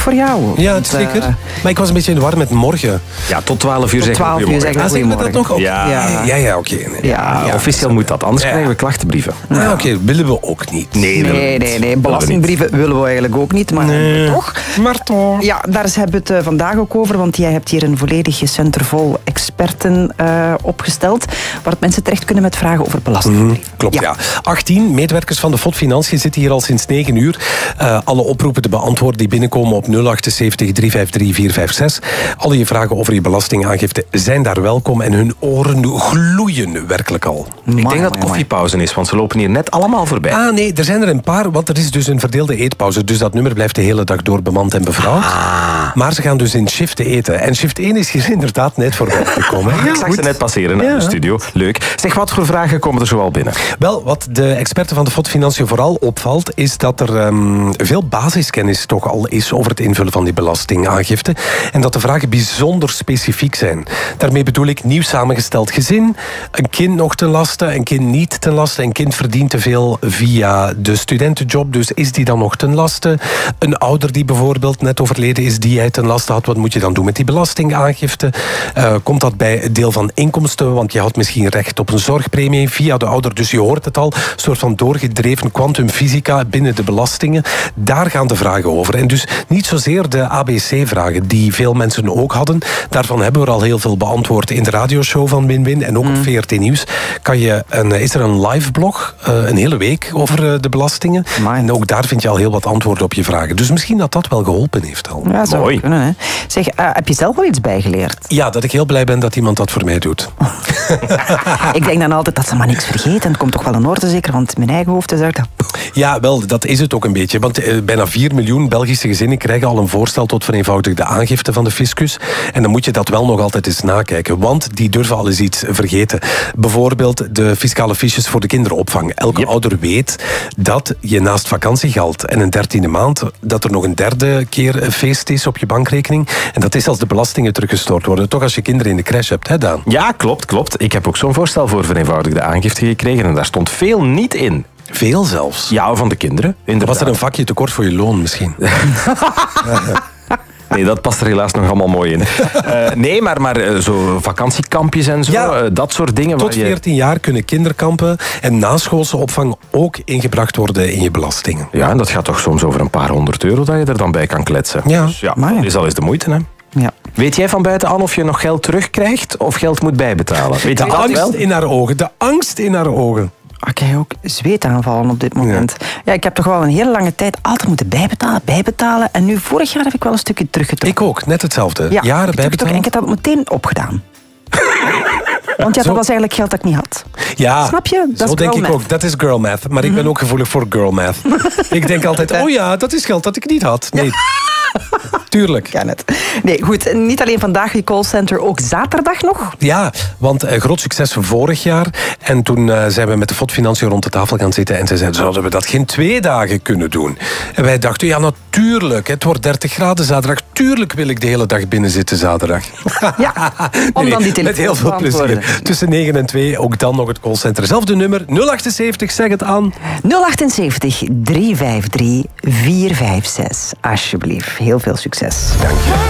voor jou. Ja, zeker. Maar ik was een beetje in de war met morgen. Ja, tot 12 uur zeggen we goedemorgen. Zeggen we dat nog op? Ja, oké. Ja, officieel moet dat, anders krijgen we klachtenbrieven. Oké, willen we ook niet. Nee. Belastingbrieven willen we eigenlijk ook niet, maar toch. Maar toch. Ja, daar hebben we het vandaag ook over, want jij hebt hier een volledige center vol experten opgesteld, waar mensen terecht kunnen met vragen over belastingbrieven. Klopt, ja. 18 medewerkers van de FOD Financiën zitten hier al sinds 9 uur. Alle oproepen te beantwoorden die binnenkomen op 078 353 456. Alle je vragen over je belastingaangifte zijn daar welkom en hun oren gloeien werkelijk al. Ik denk dat het koffiepauze is, want ze lopen hier net allemaal voorbij. Ah nee, er zijn er een paar, want er is dus een verdeelde eetpauze. Dus dat nummer blijft de hele dag door bemand en bevrouwd. Maar ze gaan dus in shiften eten. En shift 1 is hier inderdaad net voorbij gekomen. Ik zag ze net passeren naar de studio. Leuk. Zeg, wat voor vragen komen er zoal binnen? Wel, wat de experten van de FOD Financiën vooral opvalt, is dat er veel basiskennis toch al is over het invullen van die belastingaangifte. En dat de vragen bijzonder specifiek zijn. Daarmee bedoel ik nieuw samengesteld gezin, een kind nog ten laste, een kind niet ten laste, een kind verdient te veel via de studentenjob, dus is die dan nog ten laste? Een ouder die bijvoorbeeld net overleden is, die hij ten laste had, wat moet je dan doen met die belastingaangifte? Komt dat bij het deel van inkomsten, want je had misschien recht op een zorgpremie via de ouder, dus je hoort het al, een soort van doorgedreven kwantumfysica binnen de belastingen. Daar gaan de vragen over. En dus niet zozeer de ABC-vragen die veel mensen ook hadden. Daarvan hebben we er al heel veel beantwoord in de radioshow van Win-Win en ook op VRT Nieuws. Is er een live blog, een hele week over de belastingen. En ook daar vind je al heel wat antwoorden op je vragen. Dus misschien dat dat wel geholpen heeft al. Ja, zou mooi kunnen, hè. Zeg, heb je zelf wel iets bijgeleerd? Ja, dat ik heel blij ben dat iemand dat voor mij doet. Ik denk dan altijd dat ze maar niks vergeten. Het komt toch wel in orde, zeker, want mijn eigen hoofd is uit. Ja, wel, dat is het ook een beetje. Want bijna 4 miljoen Belgische gezinnen krijgen al een voorstel tot vereenvoudigde aangifte van de fiscus. En dan moet je dat wel nog altijd eens nakijken. Want die durven al eens iets vergeten. Bijvoorbeeld de fiscale fiches voor de kinderopvang. Elke ouder weet dat je naast vakantiegeld en een 13e maand, dat er nog een derde keer een feest is op je bankrekening. En dat is als de belastingen teruggestort worden. Toch als je kinderen in de crash hebt, hè Daan? Ja, klopt. Ik heb ook zo'n voorstel voor vereenvoudigde aangifte gekregen en daar stond veel niet in. Veel zelfs? Ja, van de kinderen. Inderdaad. Was er een vakje tekort voor je loon misschien? Nee, dat past er helaas nog allemaal mooi in. Nee, maar zo vakantiekampjes en zo, dat soort dingen. Tot 14 jaar kunnen kinderkampen en naschoolse opvang ook ingebracht worden in je belastingen. Ja, en dat gaat toch soms over een paar €100 dat je er dan bij kan kletsen. Ja. Dus ja, dat is al eens de moeite, hè. Ja. Weet jij van buiten aan of je nog geld terugkrijgt of geld moet bijbetalen? Weet de je dat angst wel? in haar ogen, de angst in haar ogen. Ik krijg ook zweetaanvallen op dit moment. Ja, ik heb toch wel een hele lange tijd altijd moeten bijbetalen. En nu, vorig jaar heb ik wel een stukje teruggetrokken. Ik ook, net hetzelfde. Ja, Jaren bijbetalen. En ik heb dat meteen opgedaan. Want ja, dat was eigenlijk geld dat ik niet had. Ja, snap je? Dat zo is denk ik math. ook. Dat is girl math. Maar ik ben ook gevoelig voor girl math. Ik denk altijd, oh ja, dat is geld dat ik niet had. Nee. Tuurlijk. Ken het. Nee, goed. Niet alleen vandaag je callcenter, ook zaterdag nog? Ja, want groot succes vorig jaar. En toen zijn we met de FOD Financiën rond de tafel gaan zitten. En ze zeiden, zouden we dat geen 2 dagen kunnen doen? En wij dachten, ja natuurlijk. Het wordt 30 graden zaterdag. Tuurlijk wil ik de hele dag binnen zitten zaterdag. Ja, om dan die telefoon met heel veel plezier. Tussen 9 en 2, ook dan nog het callcenter. Zelfde nummer, 078, zeg het aan. 078 353 456. Alsjeblieft, heel veel succes. Dank je.